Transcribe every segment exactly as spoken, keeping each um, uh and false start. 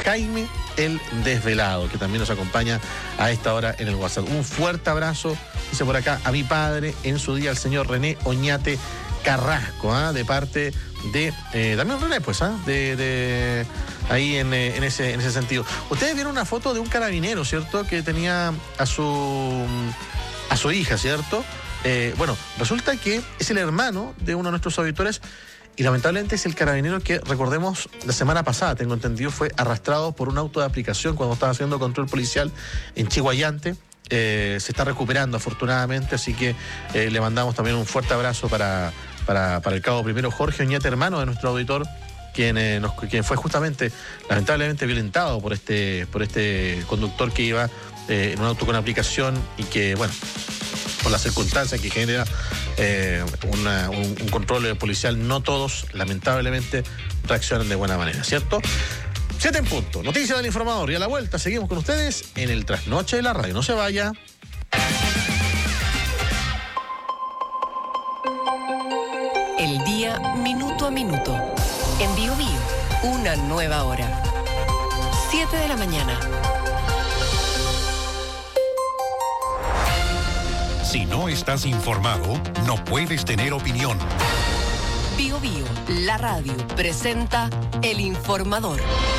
Jaime el Desvelado, que también nos acompaña a esta hora en el WhatsApp. Un fuerte abrazo, dice por acá, a mi padre, en su día, el señor René Oñate Carrasco, ¿eh? de parte de eh, también René, pues, ¿eh? de, de ahí en, en, ese, en ese sentido. Ustedes vieron una foto de un carabinero, ¿cierto?, que tenía a su, a su hija, ¿cierto? Eh, bueno, resulta que es el hermano de uno de nuestros auditores y lamentablemente es el carabinero que, recordemos, la semana pasada, tengo entendido, fue arrastrado por un auto de aplicación cuando estaba haciendo control policial en Chihuayante. Eh, se está recuperando afortunadamente, así que eh, le mandamos también un fuerte abrazo para, para, para el cabo primero Jorge Oñate, hermano de nuestro auditor, quien, eh, nos, quien fue justamente, lamentablemente, violentado por este, por este conductor que iba eh, en un auto con aplicación y que, bueno, por las circunstancias que genera eh, una, un, un control policial, no todos, lamentablemente, reaccionan de buena manera, ¿cierto? Siete en punto. Noticias del Informador. Y a la vuelta seguimos con ustedes en el Trasnoche de la Radio. No se vaya. El día minuto a minuto. En Bio Bio, una nueva hora. Siete de la mañana. Si no estás informado, no puedes tener opinión. Bio Bio, la radio, presenta El Informador.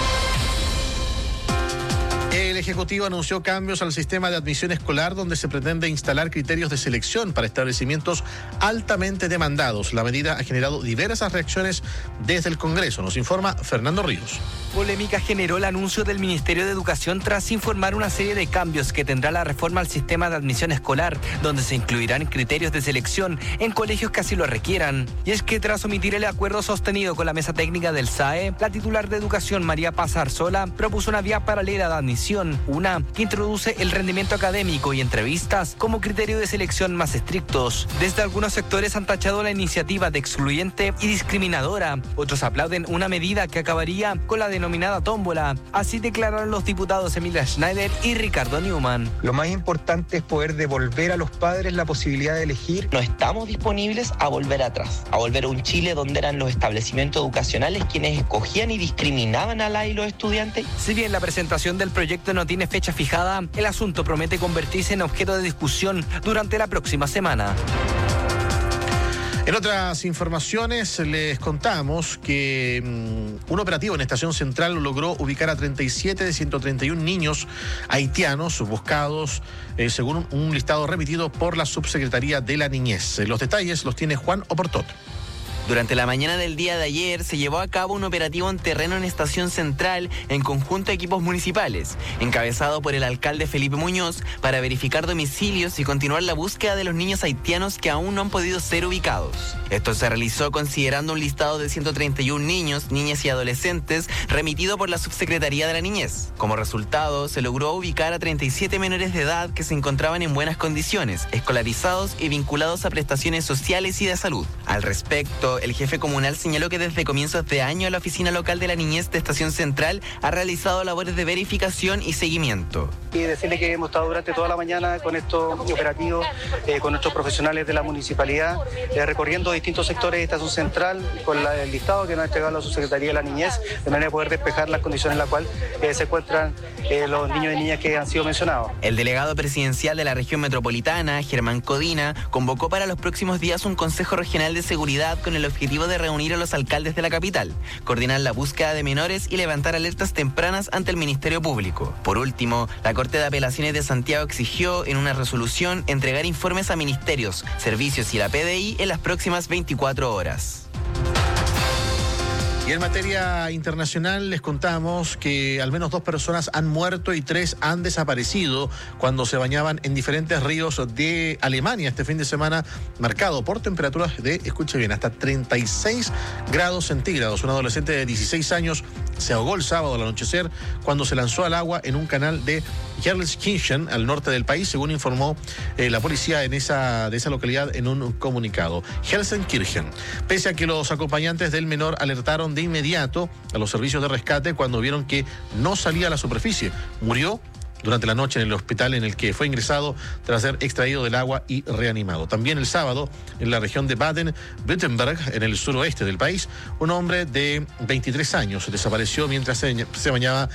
El Ejecutivo anunció cambios al sistema de admisión escolar donde se pretende instalar criterios de selección para establecimientos altamente demandados. La medida ha generado diversas reacciones desde el Congreso. Nos informa Fernando Ríos. Polémica generó el anuncio del Ministerio de Educación tras informar una serie de cambios que tendrá la reforma al sistema de admisión escolar, donde se incluirán criterios de selección en colegios que así lo requieran. Y es que tras omitir el acuerdo sostenido con la mesa técnica del S A E, la titular de Educación, María Paz Arzola, propuso una vía paralela de admisión, una que introduce el rendimiento académico y entrevistas como criterio de selección más estrictos. Desde algunos sectores han tachado la iniciativa de excluyente y discriminadora. Otros aplauden una medida que acabaría con la denominación denominada tómbola. Así declararon los diputados Emilia Schneider y Ricardo Newman. Lo más importante es poder devolver a los padres la posibilidad de elegir. No estamos disponibles a volver atrás, a volver a un Chile donde eran los establecimientos educacionales quienes escogían y discriminaban a la y los estudiantes. Si bien la presentación del proyecto no tiene fecha fijada, el asunto promete convertirse en objeto de discusión durante la próxima semana. En otras informaciones les contamos que um, un operativo en Estación Central logró ubicar a treinta y siete de ciento treinta y uno niños haitianos buscados eh, según un, un listado remitido por la Subsecretaría de la Niñez. Los detalles los tiene Juan Oportot. Durante la mañana del día de ayer se llevó a cabo un operativo en terreno en Estación Central en conjunto a equipos municipales, encabezado por el alcalde Felipe Muñoz, para verificar domicilios y continuar la búsqueda de los niños haitianos que aún no han podido ser ubicados. Esto se realizó considerando un listado de ciento treinta y uno niños, niñas y adolescentes remitido por la Subsecretaría de la Niñez. Como resultado, se logró ubicar a treinta y siete menores de edad que se encontraban en buenas condiciones, escolarizados y vinculados a prestaciones sociales y de salud. Al respecto, el jefe comunal señaló que desde comienzos de año la Oficina Local de la Niñez de Estación Central ha realizado labores de verificación y seguimiento. Y decirle que hemos estado durante toda la mañana con estos operativos, eh, con nuestros profesionales de la municipalidad, eh, recorriendo distintos sectores de Estación Central con la, el listado que nos ha entregado la Subsecretaría de la Niñez, de manera de poder despejar las condiciones en las cuales eh, se encuentran eh, los niños y niñas que han sido mencionados. El delegado presidencial de la región metropolitana, Germán Codina, convocó para los próximos días un Consejo Regional de Seguridad con el objetivo de reunir a los alcaldes de la capital, coordinar la búsqueda de menores y levantar alertas tempranas ante el Ministerio Público. Por último, la Corte de Apelaciones de Santiago exigió en una resolución entregar informes a ministerios, servicios y la P D I en las próximas veinticuatro horas. Y en materia internacional les contamos que al menos dos personas han muerto y tres han desaparecido cuando se bañaban en diferentes ríos de Alemania este fin de semana, marcado por temperaturas de, escuche bien, hasta treinta y seis grados centígrados. Un adolescente de dieciséis años se ahogó el sábado al anochecer cuando se lanzó al agua en un canal de Gelsenkirchen, al norte del país, según informó eh, la policía en esa, de esa localidad en un comunicado. Gelsenkirchen. Pese a que los acompañantes del menor alertaron de inmediato a los servicios de rescate cuando vieron que no salía a la superficie, murió durante la noche en el hospital en el que fue ingresado tras ser extraído del agua y reanimado. También el sábado, en la región de Baden-Württemberg, en el suroeste del país, un hombre de veintitrés años desapareció mientras se, se bañaba